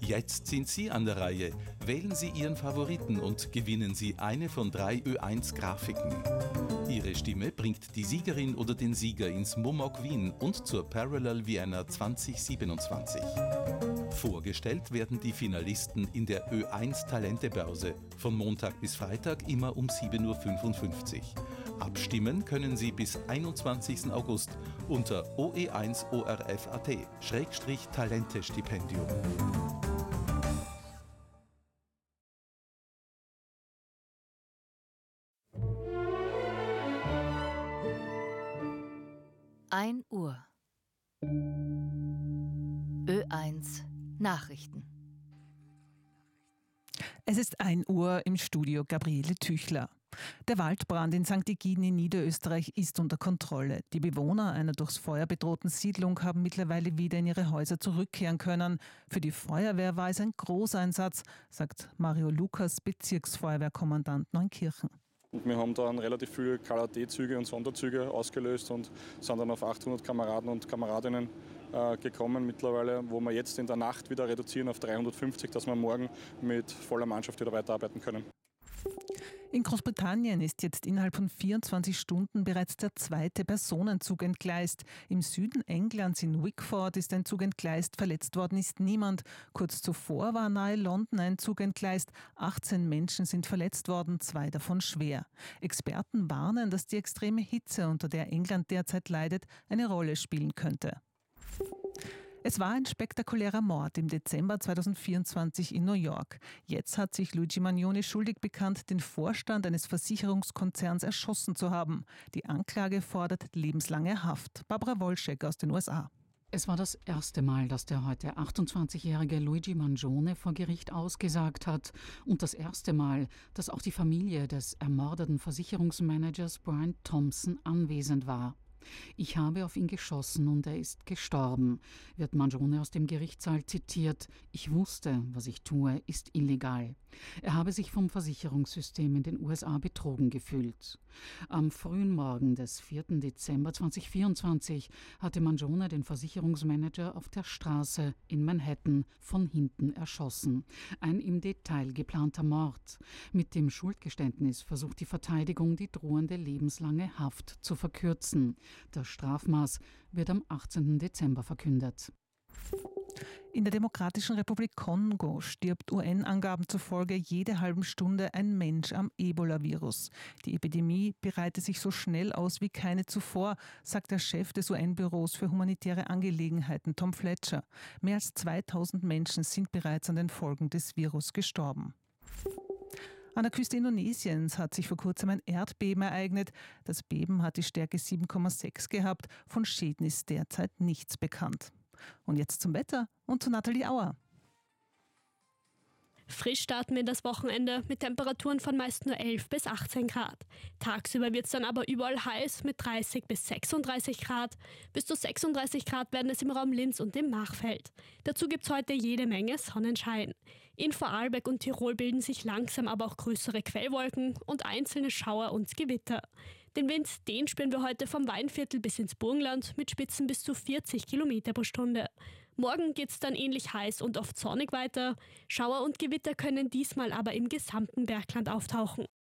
Jetzt sind Sie an der Reihe. Wählen Sie Ihren Favoriten und gewinnen Sie eine von 3 Ö1 Grafiken. Ihre Stimme bringt die Siegerin oder den Sieger ins Momok Wien und zur Parallel Vienna 2027. Vorgestellt werden die Finalisten in der Ö1 Talentebörse von Montag bis Freitag immer um 7.55 Uhr. Abstimmen können Sie bis 21. August unter oe1orf.at/Talentestipendium. Uhr. Ö1 Nachrichten. Es ist 1 Uhr, im Studio Gabriele Tüchler. Der Waldbrand in St. Egidien in Niederösterreich ist unter Kontrolle. Die Bewohner einer durchs Feuer bedrohten Siedlung haben mittlerweile wieder in ihre Häuser zurückkehren können. Für die Feuerwehr war es ein Großeinsatz, sagt Mario Lukas, Bezirksfeuerwehrkommandant Neunkirchen. Und wir haben dann relativ viele KLAT-Züge und Sonderzüge ausgelöst und sind dann auf 800 Kameraden und Kameradinnen gekommen mittlerweile, wo wir jetzt in der Nacht wieder reduzieren auf 350, dass wir morgen mit voller Mannschaft wieder weiterarbeiten können. In Großbritannien ist jetzt innerhalb von 24 Stunden bereits der 2. Personenzug entgleist. Im Süden Englands in Wickford ist ein Zug entgleist, verletzt worden ist niemand. Kurz zuvor war nahe London ein Zug entgleist. 18 Menschen sind verletzt worden, 2 davon schwer. Experten warnen, dass die extreme Hitze, unter der England derzeit leidet, eine Rolle spielen könnte. Es war ein spektakulärer Mord im Dezember 2024 in New York. Jetzt hat sich Luigi Magnoni schuldig bekannt, den Vorstand eines Versicherungskonzerns erschossen zu haben. Die Anklage fordert lebenslange Haft. Barbara Wolschek aus den USA. Es war das erste Mal, dass der heute 28-jährige Luigi Mangione vor Gericht ausgesagt hat. Und das erste Mal, dass auch die Familie des ermordeten Versicherungsmanagers Brian Thompson anwesend war. Ich habe auf ihn geschossen und er ist gestorben, wird Mangione aus dem Gerichtssaal zitiert. Ich wusste, was ich tue, ist illegal. Er habe sich vom Versicherungssystem in den USA betrogen gefühlt. Am frühen Morgen des 4. Dezember 2024 hatte Mangione den Versicherungsmanager auf der Straße in Manhattan von hinten erschossen. Ein im Detail geplanter Mord. Mit dem Schuldgeständnis versucht die Verteidigung, die drohende lebenslange Haft zu verkürzen. Das Strafmaß wird am 18. Dezember verkündet. In der Demokratischen Republik Kongo stirbt UN-Angaben zufolge jede halbe Stunde ein Mensch am Ebola-Virus. Die Epidemie breite sich so schnell aus wie keine zuvor, sagt der Chef des UN-Büros für humanitäre Angelegenheiten, Tom Fletcher. Mehr als 2000 Menschen sind bereits an den Folgen des Virus gestorben. An der Küste Indonesiens hat sich vor kurzem ein Erdbeben ereignet. Das Beben hat die Stärke 7,6 gehabt. Von Schäden ist derzeit nichts bekannt. Und jetzt zum Wetter und zu Nathalie Auer. Frisch starten wir in das Wochenende mit Temperaturen von meist nur 11 bis 18 Grad. Tagsüber wird es dann aber überall heiß mit 30 bis 36 Grad. Bis zu 36 Grad werden es im Raum Linz und im Machfeld. Dazu gibt es heute jede Menge Sonnenschein. In Vorarlberg und Tirol bilden sich langsam aber auch größere Quellwolken und einzelne Schauer und Gewitter. Den Wind, den spüren wir heute vom Weinviertel bis ins Burgenland mit Spitzen bis zu 40 Kilometer pro Stunde. Morgen geht es dann ähnlich heiß und oft sonnig weiter. Schauer und Gewitter können diesmal aber im gesamten Bergland auftauchen.